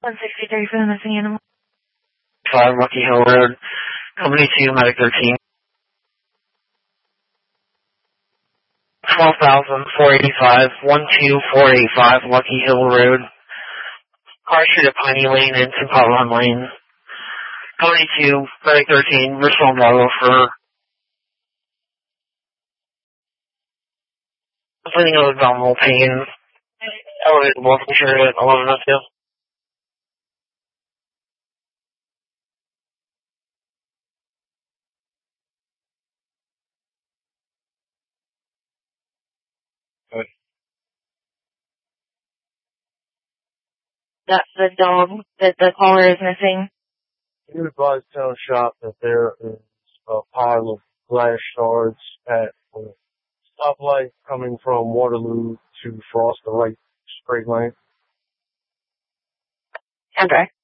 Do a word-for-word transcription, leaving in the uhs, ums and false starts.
one sixty-three for the missing animal. five Lucky Hill Road, Company two, Medic thirteen. twelve thousand four hundred eighty-five, one two four eight five Lucky Hill Road. Car Street at Piney Lane and Simpalon Lane. Company two, Medic thirteen, Richmond Model for complaining of abdominal pain. Elevated blood pressure at eleven oh two. Good. That's the dog that the caller is missing. You advise town shop that there is a pile of glass shards at a stoplight coming from Waterloo to Frost, the right straight lane. Okay.